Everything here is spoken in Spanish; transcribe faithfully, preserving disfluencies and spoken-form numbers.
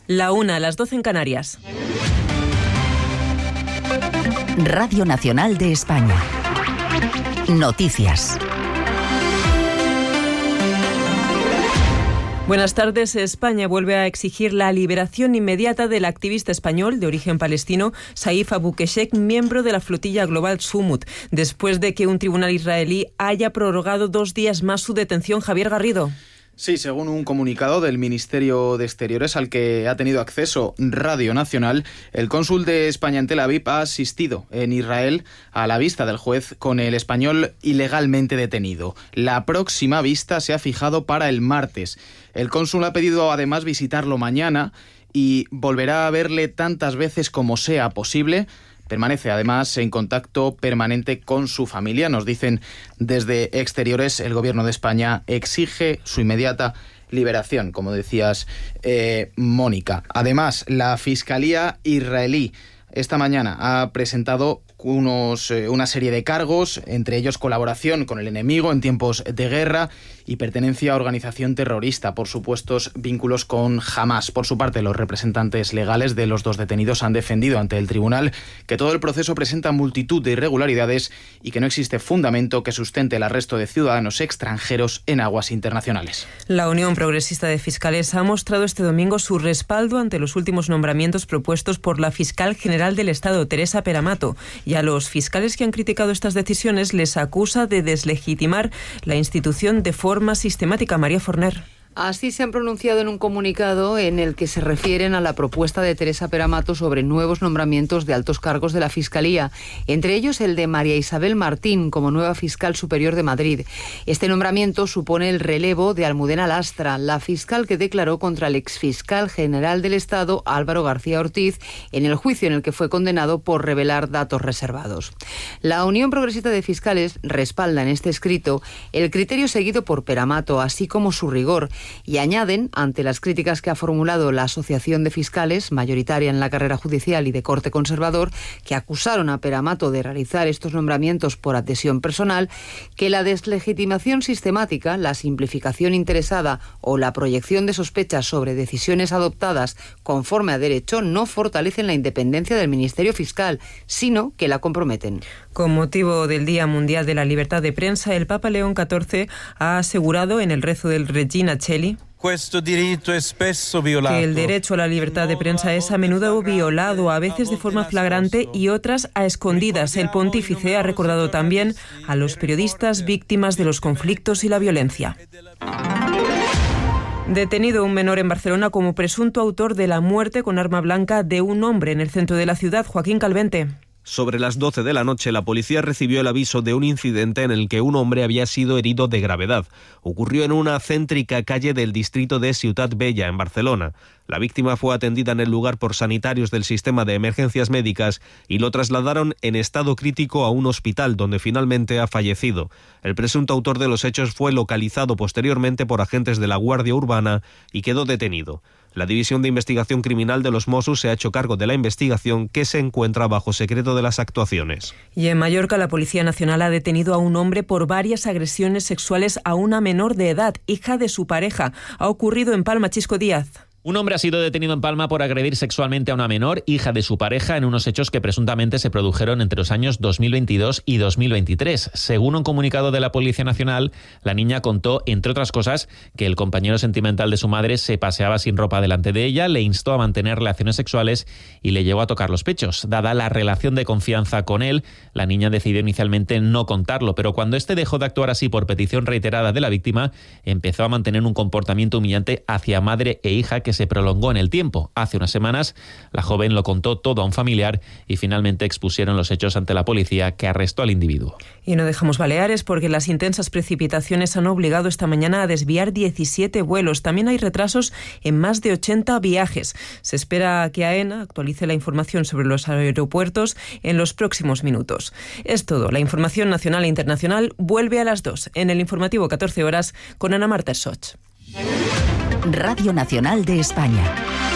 La una, a las doce en Canarias. Radio Nacional de España. Noticias. Buenas tardes. España vuelve a exigir la liberación inmediata del activista español de origen palestino Saif Abu Keshek, miembro de la flotilla global Sumut, después de que un tribunal israelí haya prorrogado dos días más su detención. Javier Garrido. Sí, según un comunicado del Ministerio de Exteriores al que ha tenido acceso Radio Nacional, el cónsul de España en Tel Aviv ha asistido en Israel a la vista del juez con el español ilegalmente detenido. La próxima vista se ha fijado para el martes. El cónsul ha pedido además visitarlo mañana y volverá a verle tantas veces como sea posible. Permanece además en contacto permanente con su familia. Nos dicen desde Exteriores, el Gobierno de España exige su inmediata liberación, como decías, eh, Mónica. Además, la Fiscalía israelí esta mañana ha presentado unos, eh, una serie de cargos, entre ellos colaboración con el enemigo en tiempos de guerra y pertenencia a organización terrorista por supuestos vínculos con Hamás. Por su parte, los representantes legales de los dos detenidos han defendido ante el tribunal que todo el proceso presenta multitud de irregularidades y que no existe fundamento que sustente el arresto de ciudadanos extranjeros en aguas internacionales. La Unión Progresista de Fiscales ha mostrado este domingo su respaldo ante los últimos nombramientos propuestos por la fiscal general del Estado, Teresa Peramato, y a los fiscales que han criticado estas decisiones les acusa de deslegitimar la institución de forma sistemática. María Forner. Así se han pronunciado en un comunicado en el que se refieren a la propuesta de Teresa Peramato sobre nuevos nombramientos de altos cargos de la Fiscalía, entre ellos el de María Isabel Martín como nueva fiscal superior de Madrid. Este nombramiento supone el relevo de Almudena Lastra, la fiscal que declaró contra el exfiscal general del Estado, Álvaro García Ortiz, en el juicio en el que fue condenado por revelar datos reservados. La Unión Progresista de Fiscales respalda en este escrito el criterio seguido por Peramato, así como su rigor, y añaden, ante las críticas que ha formulado la Asociación de Fiscales, mayoritaria en la carrera judicial y de corte conservador, que acusaron a Peramato de realizar estos nombramientos por adhesión personal, que la deslegitimación sistemática, la simplificación interesada o la proyección de sospechas sobre decisiones adoptadas conforme a derecho no fortalecen la independencia del Ministerio Fiscal, sino que la comprometen. Con motivo del Día Mundial de la Libertad de Prensa, el Papa León catorce ha asegurado en el rezo del Regina Coeli que el derecho a la libertad de prensa es a menudo violado, a veces de forma flagrante y otras a escondidas. El pontífice ha recordado también a los periodistas víctimas de los conflictos y la violencia. Detenido un menor en Barcelona como presunto autor de la muerte con arma blanca de un hombre en el centro de la ciudad. Joaquín Calvente. Sobre las doce de la noche, la policía recibió el aviso de un incidente en el que un hombre había sido herido de gravedad. Ocurrió en una céntrica calle del distrito de Ciutat Vella, en Barcelona. La víctima fue atendida en el lugar por sanitarios del sistema de emergencias médicas y lo trasladaron en estado crítico a un hospital, donde finalmente ha fallecido. El presunto autor de los hechos fue localizado posteriormente por agentes de la Guardia Urbana y quedó detenido. La División de Investigación Criminal de los Mossos se ha hecho cargo de la investigación, que se encuentra bajo secreto de las actuaciones. Y en Mallorca, la Policía Nacional ha detenido a un hombre por varias agresiones sexuales a una menor de edad, hija de su pareja. Ha ocurrido en Palma. Chisco Díaz. Un hombre ha sido detenido en Palma por agredir sexualmente a una menor, hija de su pareja, en unos hechos que presuntamente se produjeron entre los años dos mil veintidós y dos mil veintitrés. Según un comunicado de la Policía Nacional, la niña contó, entre otras cosas, que el compañero sentimental de su madre se paseaba sin ropa delante de ella, le instó a mantener relaciones sexuales y le llevó a tocar los pechos. Dada la relación de confianza con él, la niña decidió inicialmente no contarlo, pero cuando éste dejó de actuar así por petición reiterada de la víctima, empezó a mantener un comportamiento humillante hacia madre e hija que se prolongó en el tiempo. Hace unas semanas, la joven lo contó todo a un familiar y finalmente expusieron los hechos ante la policía, que arrestó al individuo. Y no dejamos Baleares porque las intensas precipitaciones han obligado esta mañana a desviar diecisiete vuelos. También hay retrasos en más de ochenta viajes. Se espera que AENA actualice la información sobre los aeropuertos en los próximos minutos. Es todo. La información nacional e internacional vuelve a las dos en el informativo catorce horas con Ana Marta Soch. Radio Nacional de España.